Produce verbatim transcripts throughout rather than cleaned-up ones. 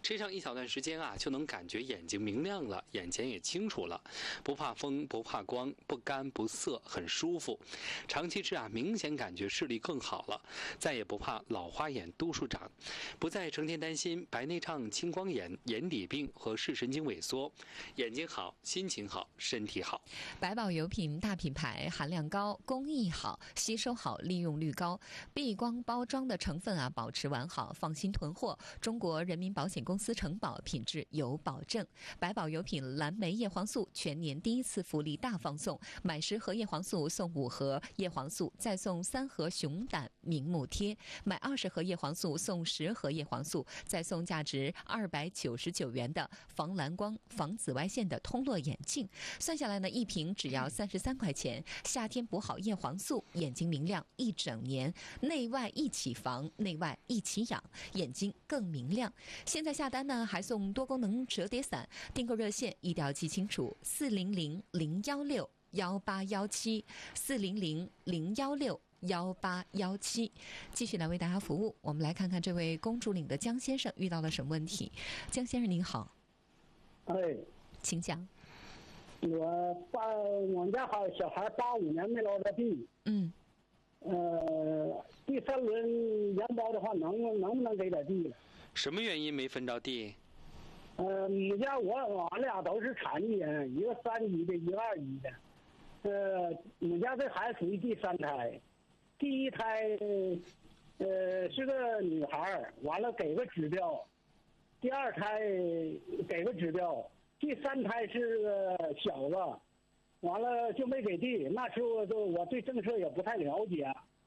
吃上一小段时间啊，就能感觉眼睛明亮了，眼前也清楚了，不怕风，不怕光，不干不涩，很舒服。长期吃啊，明显感觉视力更好了，再也不怕老花眼、度数长，不再成天担心白内障、青光眼、眼底病和视神经萎缩。眼睛好，心情好，身体好。 百宝油品大品牌，含量高，工艺好，吸收好，利用率高，避光包装的成分啊保持完好，放心囤货。中国人民保险公司承保，品质有保证。百宝油品蓝莓叶黄素全年第一次福利大放送，买十盒叶黄素送五盒叶黄素，再送三盒熊胆明目贴；买二十盒叶黄素送十盒叶黄素，再送价值二百九十九元的防蓝光、防紫外线的通络眼镜。算下来呢，一瓶只要三十三块钱。夏天补好叶黄素，眼睛明亮一整年，内外一起防，内外一起养，眼睛更明亮。现在下单呢，还送多功能折叠伞。订购热线一定要记清楚：四零零零幺六幺八幺七，四零零零幺六幺八幺七。继续来为大家服务。我们来看看这位公主岭的江先生遇到了什么问题。江先生您好， 哎， 请讲。 我八我们家还有小孩八五年没落着地， 嗯， 呃，第三轮研包的话，能能不能给点地了？ 什么原因没分着地？ 呃，我们家我俺俩都是残疾人，一个三级的，一个二级的。呃，我们家这孩子属于第三胎，第一胎呃是个女孩，完了给个指标，第二胎给个指标。第三胎是个小子，完了就没给地。那时候都我对政策也不太了解。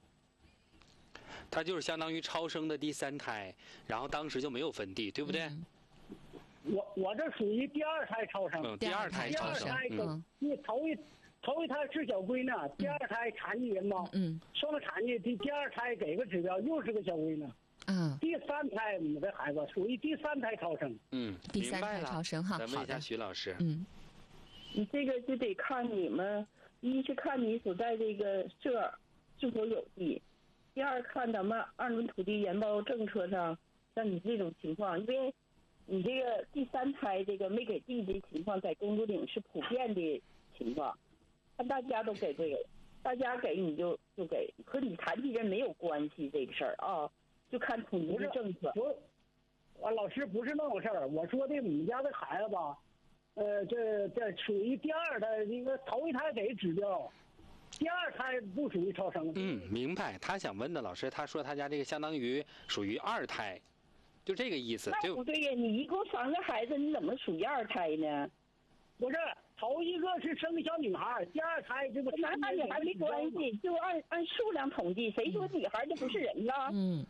他就是相当于超生的第三胎，然后当时就没有分地，对不对？嗯、 我我这属于第二胎超生， 嗯、第二胎超生。 嗯，你头一头一胎是小闺女，第二胎残疾人嘛， 嗯， 双残疾，第第二胎给个指标又是个小闺女。 嗯， 第三胎我们的孩子属于第三胎超生。 嗯， 第三胎超生哈。 咱问一下徐老师。 嗯， 你这个就得看你们，一是看你所在这个社是否有地，第二看咱们二轮土地研包政策上，像你这种情况，因为你这个第三胎这个没给地的情况，在公主岭是普遍的情况，看大家都给这个，大家给你就就给，和你残疾人没有关系这个事儿啊。就看统一的政策。 我，我老师不是那回事儿。我说的我们家的孩子吧，呃，这这属于第二胎，这个头一胎给指标，第二胎不属于超生。 嗯，明白。他想问的老师，他说他家这个相当于属于二胎，就这个意思。 那不对呀，你一共三个孩子，你怎么属于二胎呢？ 不是，头一个是生个小女孩，第二胎这个男孩女孩没关系，就按按数量统计，谁说女孩就不是人了？ 嗯。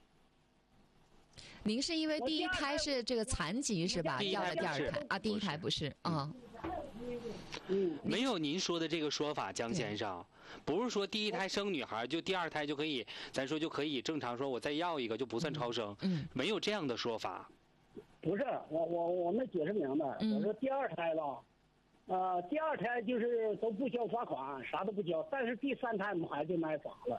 您是因为第一胎是这个残疾是吧？要了第二胎啊，第一胎不是啊。 嗯， 没有您说的这个说法，江先生，不是说第一胎生女孩就第二胎就可以，咱说就可以正常说，我再要一个就不算超生。 嗯， 没有这样的说法。 不是，我我我没解释明白。 嗯、 我说第二胎吧，呃，第二胎就是都不交罚款，啥都不交，但是第三胎我们孩子就挨罚了。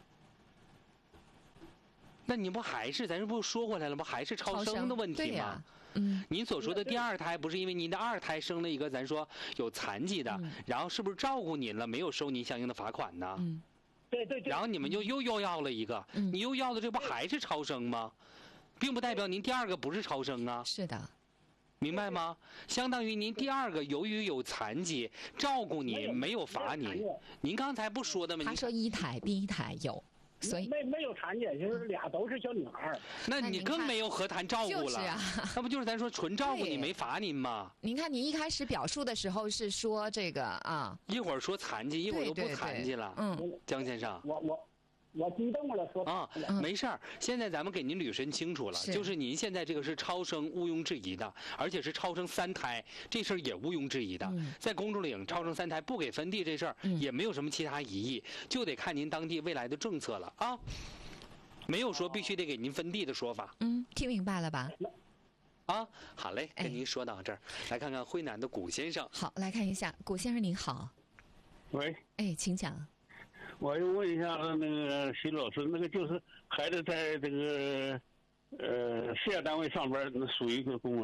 那你不还是咱这不说回来了吗？还是超生的问题吗？ 呀、嗯， 您所说的第二胎不是因为您的二胎生了一个咱说有残疾的， 嗯、 然后是不是照顾您了，没有收您相应的罚款呢？ 嗯， 对对对。 然后你们就又又要了一个， 嗯、 你又要的这不还是超生吗？并不代表您第二个不是超生啊。 是的。 明白吗？相当于您第二个由于有残疾，照顾您没有罚您。您刚才不说的吗？ 他说一胎，第一胎有。所以没没有残疾，就是俩都是小女孩。 那你更没有何谈照顾了， 就是啊、 那不就是咱说纯照顾你没罚您吗？ 您看，你一开始表述的时候是说这个啊， 一会儿说残疾，一会儿又不残疾了。 对对对嗯， 江先生， 我我我激动了，说啊，没事儿。现在咱们给您捋深清楚了， 是就是您现在这个是超生，毋庸置疑的，而且是超生三胎，这事儿也毋庸置疑的。 嗯、 在公主岭超生三胎不给分地这事儿， 嗯、 也没有什么其他疑义，就得看您当地未来的政策了啊。没有说必须得给您分地的说法。 嗯，听明白了吧？ 啊，好嘞，跟您说到这儿，哎、来看看辉南的古先生。 好，来看一下古先生您好。 喂。 哎，请讲。 我就问一下那个徐老师，那个就是孩子在这个呃事业单位上班，那属于一个公务